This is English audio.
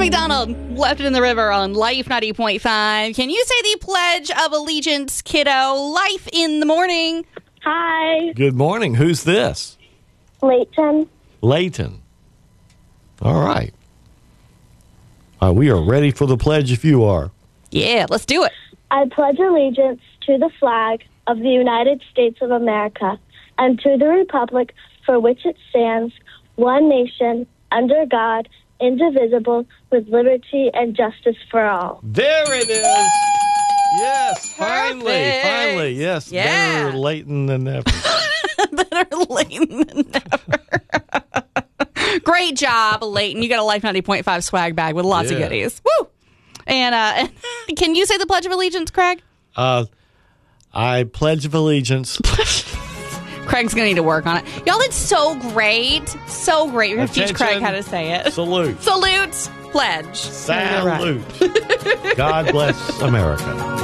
McDonald left it in the river on Life 90.5. Can you say the Pledge of Allegiance, kiddo? Life in the morning. Hi. Good morning. Who's this? Layton. Layton. All right. We are ready for the pledge if you are. Yeah, let's do it. I pledge allegiance to the flag of the United States of America and to the republic for which it stands, one nation, under God, indivisible, with liberty and justice for all. There it is. Yes, finally. Yes, Yeah. better Layton than ever. Better Layton than never. Great job, Layton. You got a Life 90.5 swag bag with lots of goodies. Woo! And can you say the Pledge of Allegiance, Craig? I pledge of allegiance. Craig's going to need to work on it. Y'all did so great. So great. You're going to teach Craig how to say it. Salute. Salute. Pledge. Salute. God bless America.